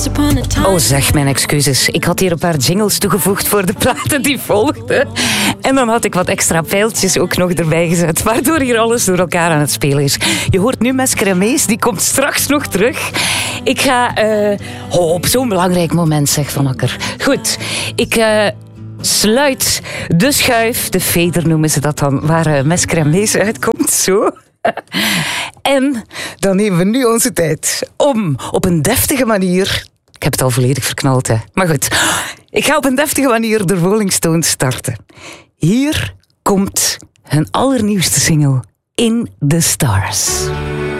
Oh zeg, mijn excuses. Ik had hier een paar jingles toegevoegd voor de platen die volgden. En dan had ik wat extra pijltjes ook nog erbij gezet, waardoor hier alles door elkaar aan het spelen is. Je hoort nu Mesker en Mees, die komt straks nog terug. Ik ga... op zo'n belangrijk moment, zeg Van Akker. Goed, ik... sluit de schuif, de veder noemen ze dat dan, waar Mesker en Mees uitkomt, zo. En dan nemen we nu onze tijd om op een deftige manier... Ik heb het al volledig verknald, hè. Maar goed, ik ga op een deftige manier de Rolling Stones starten. Hier komt hun allernieuwste single, In the Stars.